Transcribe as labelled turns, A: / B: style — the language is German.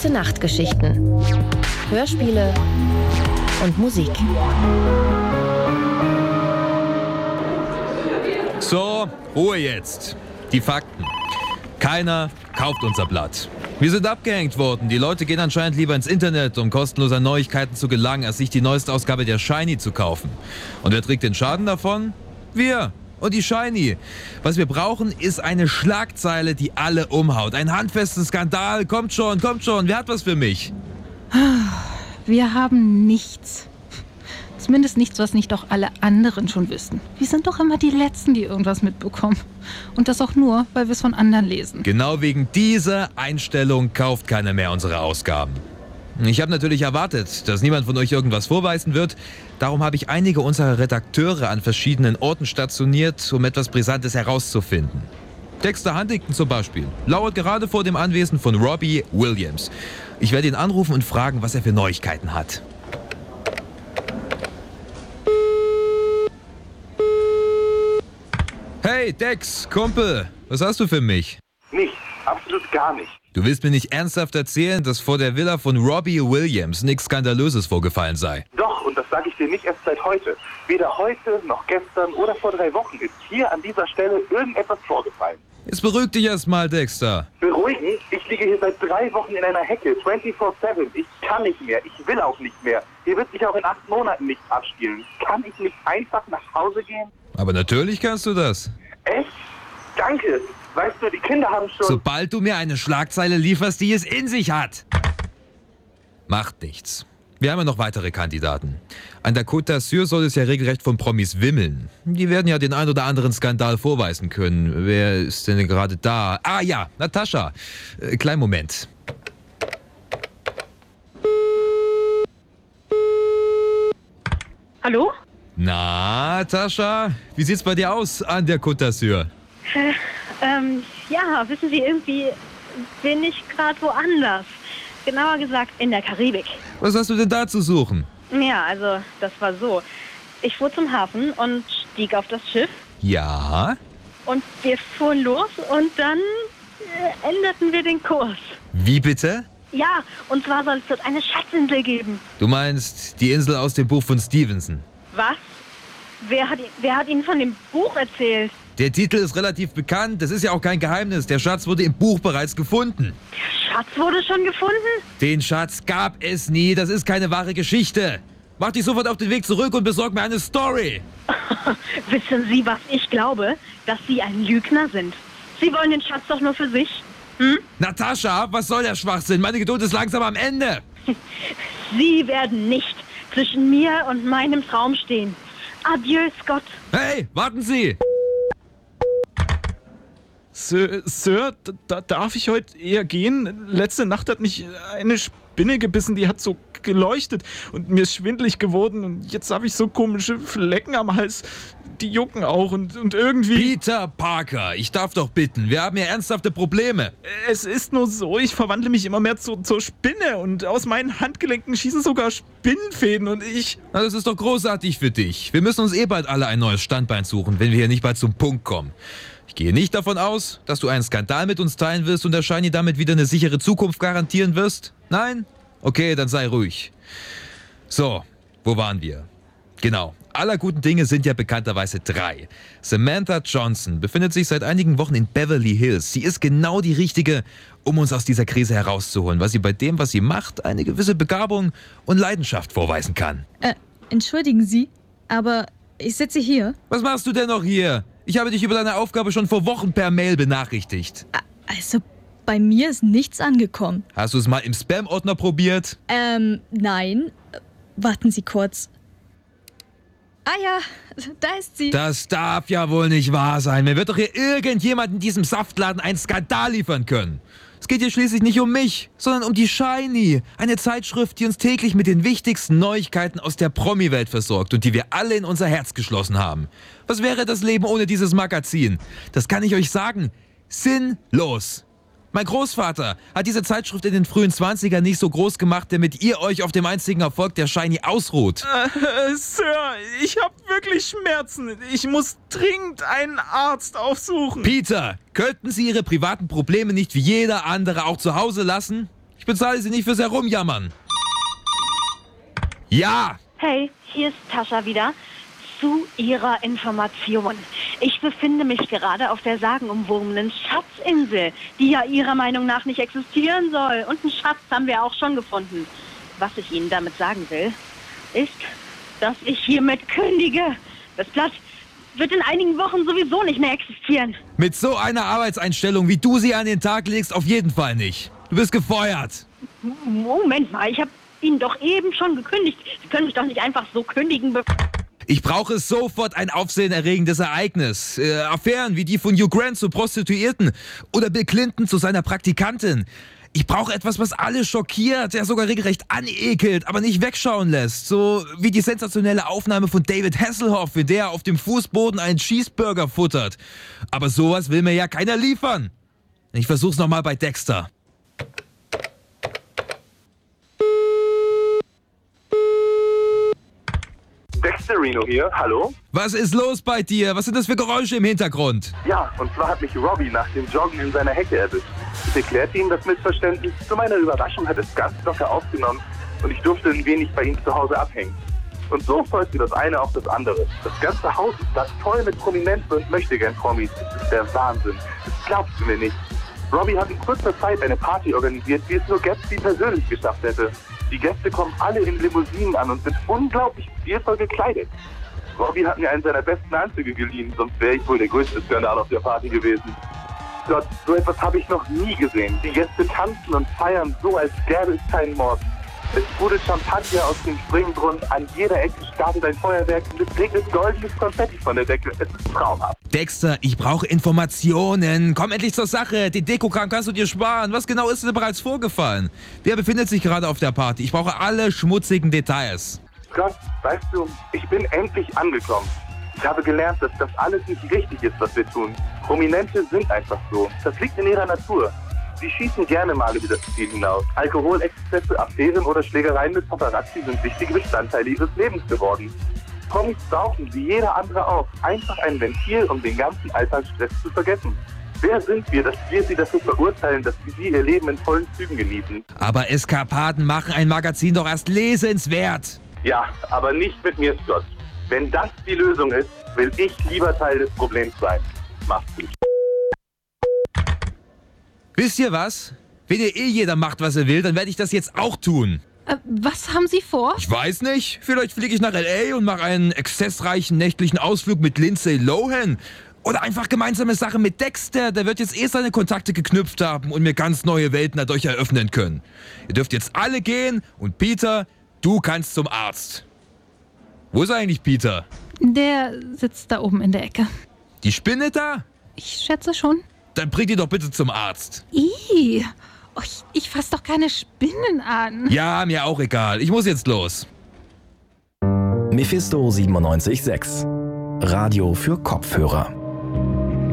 A: Gute-Nacht-Geschichten, Hörspiele und Musik.
B: So, Ruhe jetzt. Die Fakten. Keiner kauft unser Blatt. Wir sind abgehängt worden. Die Leute gehen anscheinend lieber ins Internet, um kostenlos an Neuigkeiten zu gelangen, als sich die neueste Ausgabe der Shiny zu kaufen. Und wer trägt den Schaden davon? Wir. Und die Shiny. Was wir brauchen, ist eine Schlagzeile, die alle umhaut. Ein handfesten Skandal. Kommt schon. Wer hat was für mich?
C: Wir haben nichts. Zumindest nichts, was nicht auch alle anderen schon wissen. Wir sind doch immer die Letzten, die irgendwas mitbekommen. Und das auch nur, weil wir es von anderen lesen.
B: Genau wegen dieser Einstellung kauft keiner mehr unsere Ausgaben. Ich habe natürlich erwartet, dass niemand von euch irgendwas vorweisen wird. Darum habe ich einige unserer Redakteure an verschiedenen Orten stationiert, um etwas Brisantes herauszufinden. Dexter Huntington zum Beispiel lauert gerade vor dem Anwesen von Robbie Williams. Ich werde ihn anrufen und fragen, was er für Neuigkeiten hat. Hey Dex, Kumpel, was hast du für mich?
D: Nichts, absolut gar nicht.
B: Du willst mir nicht ernsthaft erzählen, dass vor der Villa von Robbie Williams nichts Skandalöses vorgefallen sei?
D: Doch, und das sage ich dir nicht erst seit heute. Weder heute, noch gestern oder vor 3 Wochen ist hier an dieser Stelle irgendetwas vorgefallen.
B: Jetzt beruhig dich erstmal, Dexter.
D: Beruhigen? Ich liege hier seit 3 Wochen in einer Hecke, 24/7. Ich kann nicht mehr, ich will auch nicht mehr. Hier wird sich auch in 8 Monaten nichts abspielen. Kann ich nicht einfach nach Hause gehen?
B: Aber natürlich kannst du das.
D: Echt? Danke. Weißt du, die Kinder haben schon...
B: Sobald du mir eine Schlagzeile lieferst, die es in sich hat. Macht nichts. Wir haben ja noch weitere Kandidaten. An der Côte d'Azur soll es ja regelrecht von Promis wimmeln. Die werden ja den ein oder anderen Skandal vorweisen können. Wer ist denn gerade da? Ah ja, Natascha. Kleinen Moment.
E: Hallo?
B: Na, Natascha, wie sieht's bei dir aus an der Côte d'Azur?
E: Ja, wissen Sie, irgendwie bin ich gerade woanders. Genauer gesagt in der Karibik.
B: Was hast du denn da zu suchen?
E: Ja, also das war so. Ich fuhr zum Hafen und stieg auf das Schiff.
B: Ja?
E: Und wir fuhren los und dann änderten wir den Kurs.
B: Wie bitte?
E: Ja, und zwar soll es dort eine Schatzinsel geben.
B: Du meinst die Insel aus dem Buch von Stevenson?
E: Was? Wer hat Ihnen von dem Buch erzählt?
B: Der Titel ist relativ bekannt, das ist ja auch kein Geheimnis. Der Schatz wurde im Buch bereits gefunden.
E: Der Schatz wurde schon gefunden?
B: Den Schatz gab es nie, das ist keine wahre Geschichte. Mach dich sofort auf den Weg zurück und besorg mir eine Story.
E: Wissen Sie, was ich glaube? Dass Sie ein Lügner sind. Sie wollen den Schatz doch nur für sich. Hm?
B: Natascha, was soll der Schwachsinn? Meine Geduld ist langsam am Ende.
E: Sie werden nicht zwischen mir und meinem Traum stehen. Adieu, Scott.
B: Hey, warten Sie!
F: Sir, darf ich heute eher gehen? Letzte Nacht hat mich eine Spinne gebissen, die hat so geleuchtet und mir ist schwindelig geworden und jetzt habe ich so komische Flecken am Hals, die jucken auch und irgendwie...
B: Peter Parker, ich darf doch bitten, wir haben ja ernsthafte Probleme.
F: Es ist nur so, ich verwandle mich immer mehr zur Spinne und aus meinen Handgelenken schießen sogar Spinnenfäden und ich...
B: Na, das ist doch großartig für dich. Wir müssen uns bald alle ein neues Standbein suchen, wenn wir hier nicht bald zum Punkt kommen. Ich gehe nicht davon aus, dass du einen Skandal mit uns teilen wirst und der Shiny damit wieder eine sichere Zukunft garantieren wirst. Nein? Okay, dann sei ruhig. So, wo waren wir? Genau, aller guten Dinge sind ja bekannterweise 3. Samantha Johnson befindet sich seit einigen Wochen in Beverly Hills. Sie ist genau die Richtige, um uns aus dieser Krise herauszuholen, weil sie bei dem, was sie macht, eine gewisse Begabung und Leidenschaft vorweisen kann.
G: Entschuldigen Sie, aber ich sitze hier.
B: Was machst du denn noch hier? Ich habe dich über deine Aufgabe schon vor Wochen per Mail benachrichtigt.
G: Also, bei mir ist nichts angekommen.
B: Hast du es mal im Spam-Ordner probiert?
G: Nein. Warten Sie kurz. Ah ja, da ist sie.
B: Das darf ja wohl nicht wahr sein. Mir wird doch hier irgendjemand in diesem Saftladen einen Skandal liefern können. Es geht hier schließlich nicht um mich, sondern um die Shiny. Eine Zeitschrift, die uns täglich mit den wichtigsten Neuigkeiten aus der Promi-Welt versorgt und die wir alle in unser Herz geschlossen haben. Was wäre das Leben ohne dieses Magazin? Das kann ich euch sagen. Sinnlos. Mein Großvater hat diese Zeitschrift in den frühen 20ern nicht so groß gemacht, damit ihr euch auf dem einzigen Erfolg der Shiny ausruht.
F: Sir, ich habe wirklich Schmerzen. Ich muss dringend einen Arzt aufsuchen.
B: Peter, könnten Sie Ihre privaten Probleme nicht wie jeder andere auch zu Hause lassen? Ich Ich bezahle Sie nicht fürs Herumjammern. Ja!
E: Hey, hier ist Tascha wieder. Zu Ihrer Information. Ich befinde mich gerade auf der sagenumwobenen Schatzinsel, die ja Ihrer Meinung nach nicht existieren soll. Und einen Schatz haben wir auch schon gefunden. Was ich Ihnen damit sagen will, ist, dass ich hiermit kündige. Das Blatt wird in einigen Wochen sowieso nicht mehr existieren.
B: Mit so einer Arbeitseinstellung, wie du sie an den Tag legst, auf jeden Fall nicht. Du bist gefeuert.
E: Moment mal, ich habe Ihnen doch eben schon gekündigt. Sie können mich doch nicht einfach so kündigen.
B: Ich brauche sofort ein aufsehenerregendes Ereignis. Affären wie die von Hugh Grant zu Prostituierten oder Bill Clinton zu seiner Praktikantin. Ich brauche etwas, was alle schockiert, der sogar regelrecht anekelt, aber nicht wegschauen lässt. So wie die sensationelle Aufnahme von David Hasselhoff, in der er auf dem Fußboden einen Cheeseburger futtert. Aber sowas will mir ja keiner liefern. Ich versuch's nochmal bei Dexter.
D: Dexterino hier, hallo?
B: Was ist los bei dir? Was sind das für Geräusche im Hintergrund?
D: Ja, und zwar hat mich Robbie nach dem Joggen in seiner Hecke erwischt. Ich erklärte ihm das Missverständnis. Zu meiner Überraschung hat es ganz locker aufgenommen und ich durfte ein wenig bei ihm zu Hause abhängen. Und so folgte das eine auf das andere. Das ganze Haus ist das voll mit Prominenten und Möchtegern-Promis. Das ist der Wahnsinn. Das glaubst du mir nicht. Robbie hat in kurzer Zeit eine Party organisiert, wie es nur Gatsby persönlich geschafft hätte. Die Gäste kommen alle in Limousinen an und sind unglaublich stilvoll gekleidet. Robbie hat mir einen seiner besten Anzüge geliehen, sonst wäre ich wohl der größte Skandal auf der Party gewesen. Gott, so etwas habe ich noch nie gesehen. Die Gäste tanzen und feiern so, als gäbe es keinen Morgen. Es sprudelt Champagner aus dem Springbrunnen, an jeder Ecke startet ein Feuerwerk und es regnet goldenes Konfetti von der Decke. Es ist traumhaft.
B: Dexter, ich brauche Informationen. Komm endlich zur Sache. Den Dekokram kannst du dir sparen. Was genau ist denn bereits vorgefallen? Wer befindet sich gerade auf der Party? Ich brauche alle schmutzigen Details.
D: Gott, weißt du, ich bin endlich angekommen. Ich habe gelernt, dass das alles nicht richtig ist, was wir tun. Prominente sind einfach so. Das liegt in ihrer Natur. Sie schießen gerne mal über das Ziel hinaus. Alkoholexzesse, Affären oder Schlägereien mit Paparazzi sind wichtige Bestandteile ihres Lebens geworden. Promis brauchen, wie jeder andere auch, einfach ein Ventil, um den ganzen Alltagsstress zu vergessen. Wer sind wir, dass wir sie dafür verurteilen, dass sie ihr Leben in vollen Zügen genießen?
B: Aber Eskapaden machen ein Magazin doch erst lesenswert.
D: Ja, aber nicht mit mir, Scott. Wenn das die Lösung ist, will ich lieber Teil des Problems sein. Macht's gut.
B: Wisst ihr was? Wenn ihr jeder macht, was er will, dann werde ich das jetzt auch tun.
C: Was haben Sie vor?
B: Ich weiß nicht. Vielleicht fliege ich nach L.A. und mache einen exzessreichen nächtlichen Ausflug mit Lindsay Lohan. Oder einfach gemeinsame Sachen mit Dexter. Der wird jetzt seine Kontakte geknüpft haben und mir ganz neue Welten dadurch eröffnen können. Ihr dürft jetzt alle gehen und Peter, du kannst zum Arzt. Wo ist eigentlich Peter?
C: Der sitzt da oben in der Ecke.
B: Die Spinne da?
C: Ich schätze schon.
B: Dann bringt ihn doch bitte zum Arzt.
C: Ih, ich fass doch keine Spinnen an.
B: Ja, mir auch egal. Ich muss jetzt los.
H: Mephisto 97.6 Radio für Kopfhörer.